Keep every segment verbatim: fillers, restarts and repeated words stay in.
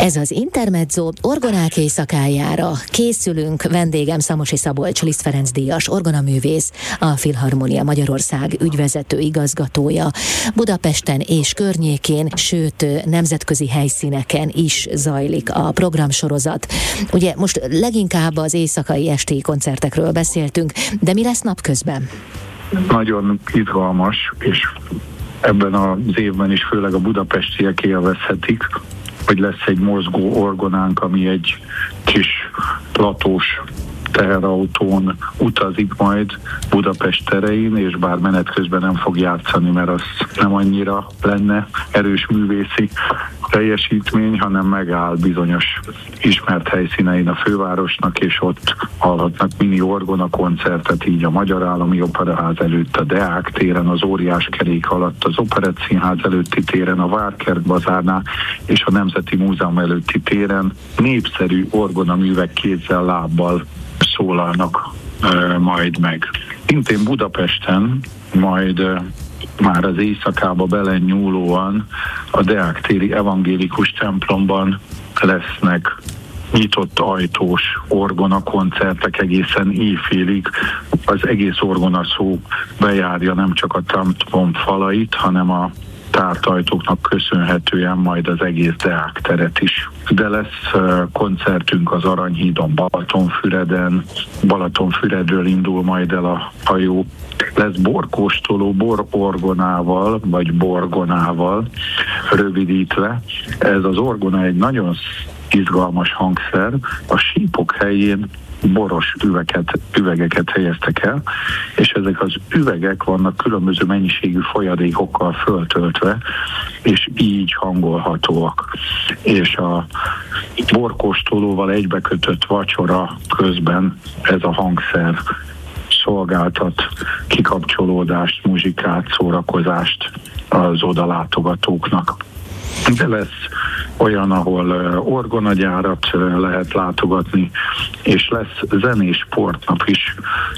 Ez az Intermezzo orgonák éjszakájára készülünk. Vendégem Szamosi Szabolcs Liszt Ferenc díjas orgonaművész, a Filharmonia Magyarország ügyvezető igazgatója. Budapesten és környékén, sőt nemzetközi helyszíneken is zajlik a programsorozat. Ugye most leginkább az éjszakai esti koncertekről beszéltünk, de mi lesz napközben? Nagyon izgalmas, és ebben az évben is főleg a budapestiek élvezhetik, hogy lesz egy mozgó orgonánk, ami egy kis platós teherautón utazik majd Budapest terein, és bár menet közben nem fog játszani, mert az nem annyira lenne erős művészi teljesítmény, hanem megáll bizonyos ismert helyszínein a fővárosnak, és ott hallhatnak mini orgona koncertet, így a Magyar Állami Operaház előtt, a Deák téren, az Óriás Kerék alatt, az Operett Színház előtti téren, a Várkert bazárnál és a Nemzeti Múzeum előtti téren népszerű orgonaművek kézzel, lábbal szólalnak uh, majd meg. Szintén Budapesten majd uh, már az éjszakába belenyúlóan a Deák téri evangélikus templomban lesznek nyitott ajtós orgona koncertek egészen éjfélig. Az egész orgona szó bejárja nem csak a templom falait, hanem a tárt ajtóknak köszönhetően majd az egész Deák teret is. De lesz koncertünk az Aranyhídon, Balatonfüreden, Balatonfüredről indul majd el a hajó. Lesz borkóstoló bororgonával, vagy borgonával rövidítve. Ez az orgona egy nagyon izgalmas hangszer. A sípok helyén boros üveget, üvegeket helyeztek el, és ezek az üvegek vannak különböző mennyiségű folyadékokkal föltöltve, és így hangolhatóak. És a borkóstolóval egybekötött vacsora közben ez a hangszer szolgáltat kikapcsolódást, muzsikát, szórakozást az odalátogatóknak. De lesz olyan, ahol orgonagyárat lehet látogatni, és lesz zenés sportnap is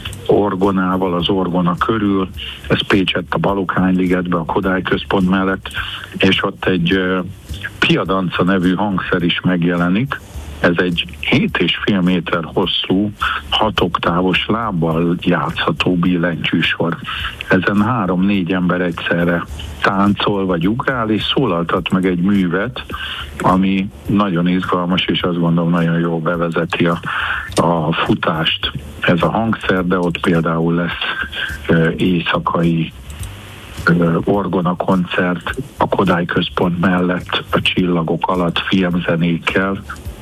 orgonával az orgona körül. Ez Pécsett a Balokánligetben, a Kodály Központ mellett, és ott egy piadanca nevű hangszer is megjelenik. Ez egy hét és fél méter hosszú, hat oktávos lábbal játszható billentyűsor. Ezen három-négy ember egyszerre táncol vagy ugrál, és szólaltat meg egy művet, ami nagyon izgalmas, és azt gondolom nagyon jól bevezeti a, a futást. Ez a hangszer, de ott például lesz ö, éjszakai ö, orgona koncert a Kodály Központ mellett, a csillagok alatt filmzenékkel.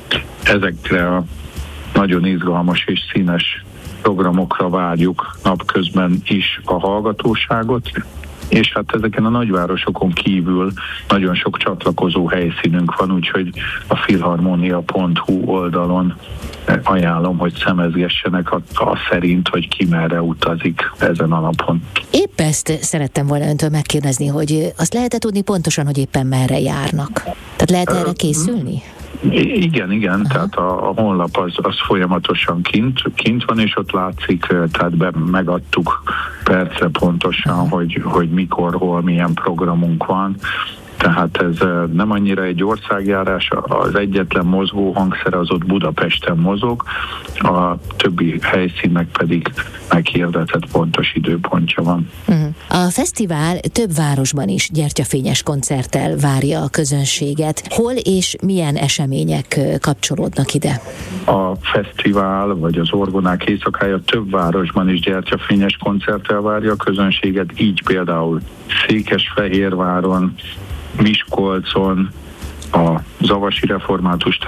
Ezekre a nagyon izgalmas és színes programokra várjuk napközben is a hallgatóságot, és hát ezeken a nagyvárosokon kívül nagyon sok csatlakozó helyszínünk van, úgyhogy a filharmonia pont hu oldalon ajánlom, hogy szemezgessenek a, a szerint, hogy ki merre utazik ezen a napon. Épp ezt szerettem volna öntől megkérdezni, hogy azt lehet-e tudni pontosan, hogy éppen merre járnak? Tehát lehet erre készülni? Igen, igen, aha. Tehát a, a honlap az, az folyamatosan kint, kint van, és ott látszik, tehát be, megadtuk percre pontosan, hogy, hogy mikor, hol, milyen programunk van. Tehát ez nem annyira egy országjárás, az egyetlen mozgó hangszer az ott Budapesten mozog, a többi helyszínnek pedig meghirdetett pontos időpontja van. Uh-huh. A fesztivál több városban is gyertyafényes koncerttel várja a közönséget. Hol és milyen események kapcsolódnak ide? A fesztivál, vagy az orgonák éjszakája több városban is gyertyafényes koncerttel várja a közönséget, így például Székesfehérváron, Miskolcon, a Zavasi Református